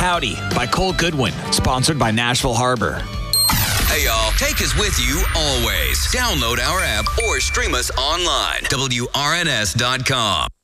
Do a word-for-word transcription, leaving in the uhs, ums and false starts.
Howdy by Cole Goodwin, sponsored by Nashville Harbor. Hey, y'all. Take us with you always. Download our app or stream us online. W R N S dot com.